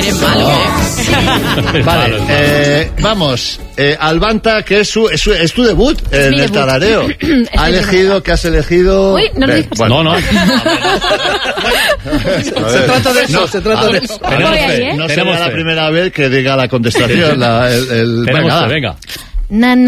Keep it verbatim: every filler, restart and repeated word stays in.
malo, ¿eh? Vale, eh, vamos. Eh, Albanta, que es, su, es, su, es tu debut Es en mi el debut. tarareo. Ha Es mi elegido, debut. que has elegido. Uy, no lo Ven, digas. bueno, No, no. se trata de eso, se trata de eso. Voy ahí, ¿eh? No Tenemos será la fe. primera vez que diga la contestación. La, el, el, Tenemos venga, fe, va. venga. Na, na.